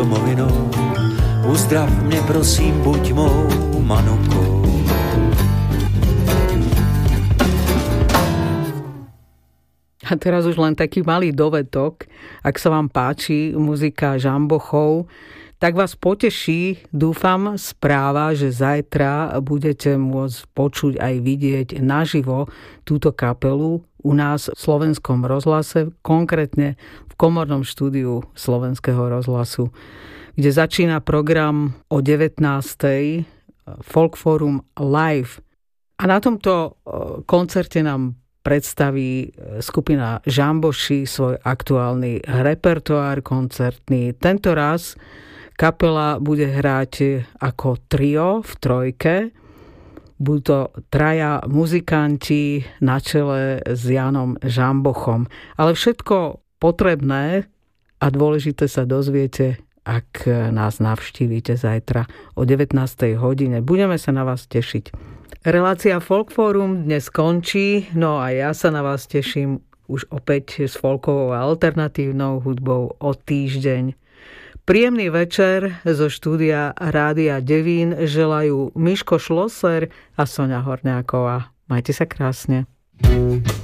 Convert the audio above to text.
domovinou. Uzdrav mne prosím, buď mou manukou. A teraz už len taký malý dovetok. Ak sa vám páči muzika Žambochov, tak vás poteší, dúfam, správa, že zajtra budete môcť počuť aj vidieť naživo túto kapelu u nás v Slovenskom rozhlase, konkrétne v komornom štúdiu Slovenského rozhlasu, kde začína program o 19:00 Folkforum Live. A na tomto koncerte nám predstaví skupina Žamboši svoj aktuálny repertoár koncertný. Tento raz kapela bude hrať ako trio v trojke. Budú to traja muzikanti na čele s Jánom Žambochom. Ale všetko potrebné a dôležité sa dozviete, ak nás navštívite zajtra o 19:00. Budeme sa na vás tešiť. Relácia Folkforum dnes končí, no a ja sa na vás teším už opäť s folkovou a alternatívnou hudbou o týždeň. Príjemný večer zo štúdia Rádia Devín želajú Miško Šloser a Soňa Horňáková. Majte sa krásne.